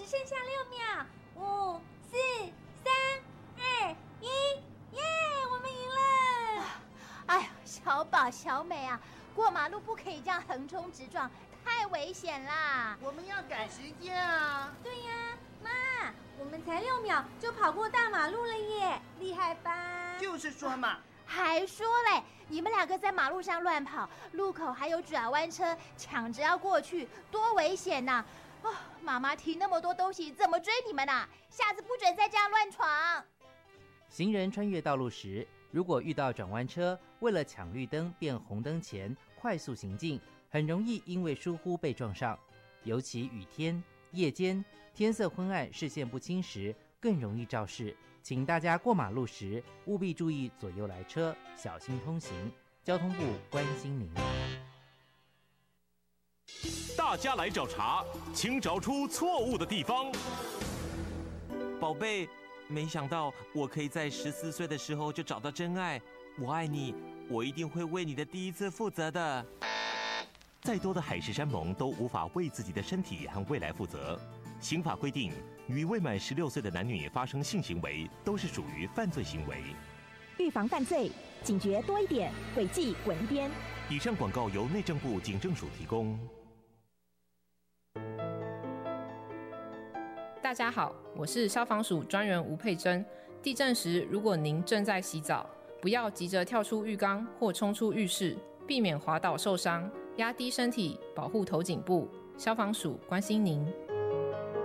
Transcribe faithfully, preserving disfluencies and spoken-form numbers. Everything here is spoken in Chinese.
剩下六秒，五、四、三、二、一，耶！我们赢了！ 哎呀，小宝、小美啊，过马路不可以这样横冲直撞，太危险啦！ 我们要赶时间啊！ 对呀，妈，我们才六秒就跑过大马路了耶，厉害吧？ 就是说嘛。 还说嘞，你们两个在马路上乱跑，路口还有转弯车，抢着要过去，多危险呐！哦，妈妈提那么多东西，怎么追你们啊？下次不准再这样乱闯。 行人穿越道路时，如果遇到转弯车，为了抢绿灯变红灯前快速行进，很容易因为疏忽被撞上。尤其雨天、夜间，天色昏暗、视线不清时，更容易肇事。请大家过马路时务必注意左右来车，小心通行。交通部关心您。 大家来找茬，请找出错误的地方。 宝贝，没想到我可以在十四岁的时候就找到真爱。我爱你，我一定会为你的第一次负责的。 再多的海誓山盟都无法为自己的身体和未来负责。刑法规定，与未满十六岁的男女发生性行为都是属于犯罪行为。 预防犯罪，警觉多一点，违纪滚一边。 以上广告由内政部警政署提供。 大家好，我是消防署专员吴佩珍。地震时，如果您正在洗澡，不要急着跳出浴缸或冲出浴室，避免滑倒受伤，压低身体，保护头颈部。消防署关心您。